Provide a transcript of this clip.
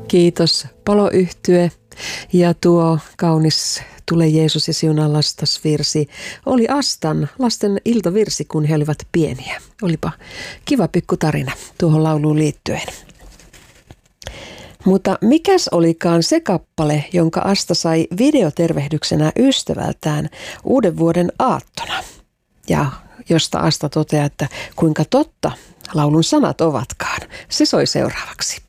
Kiitos Paloyhtye ja tuo kaunis Tule Jeesus ja siunaa lastas -virsi oli Astan lasten iltavirsi, kun he olivat pieniä. Olipa kiva pikku tarina tuohon lauluun liittyen. Mutta mikäs olikaan se kappale, jonka Asta sai videotervehdyksenä ystävältään uuden vuoden aattona? Ja josta Asta toteaa, että kuinka totta laulun sanat ovatkaan. Se soi seuraavaksi.